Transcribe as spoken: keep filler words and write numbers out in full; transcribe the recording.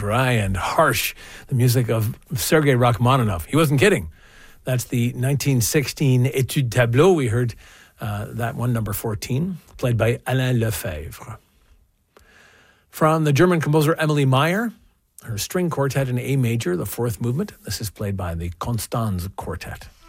dry and harsh. The music of Sergei Rachmaninoff. He wasn't kidding. That's the nineteen sixteen Étude Tableau. We heard uh, that one, number fourteen, played by Alain Lefebvre. From the German composer Emily Meyer, her string quartet in A major, the fourth movement. This is played by the Constanze Quartet.